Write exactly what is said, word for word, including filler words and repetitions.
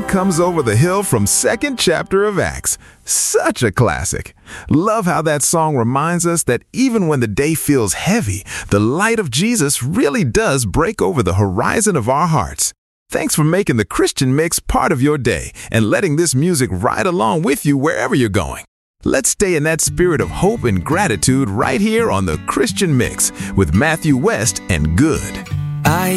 Comes Over the Hill from second chapter of Acts. Such a classic. Love how that song reminds us that even when the day feels heavy, the light of Jesus really does break over the horizon of our hearts. Thanks for making the Christian Mix part of your day and letting this music ride along with you wherever you're going. Let's stay in that spirit of hope and gratitude right here on the Christian Mix with Matthew West and Good. I